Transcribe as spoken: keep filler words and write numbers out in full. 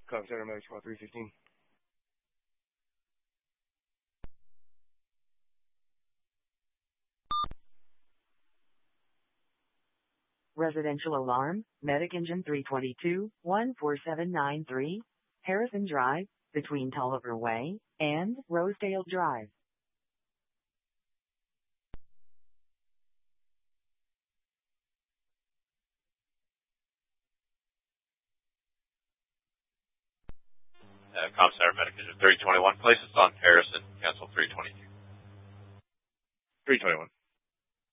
Com Center, Medic Squad three fifteen. Residential alarm, Medic Engine three twenty-two, one four seven nine three, Harrison Drive, between Tolliver Way and Rosedale Drive. Uh, Com Center, Medic Engine three twenty-one, places on Harrison, cancel three twenty-two. three twenty-one.